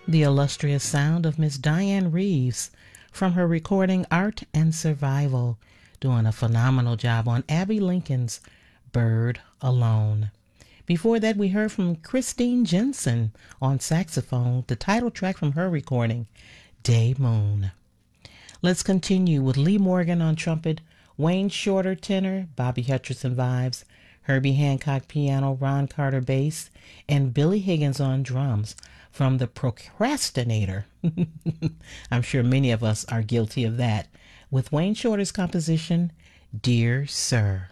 The illustrious sound of Miss Diane Reeves from her recording Art and Survival, doing a phenomenal job on Abbey Lincoln's Bird Alone. Before that, we heard from Christine Jensen on saxophone, the title track from her recording, Day Moon. Let's continue with Lee Morgan on trumpet, Wayne Shorter tenor, Bobby Hutcherson vibes, Herbie Hancock piano, Ron Carter bass, and Billy Higgins on drums from The Procrastinator. I'm sure many of us are guilty of that, with Wayne Shorter's composition, Dear Sir.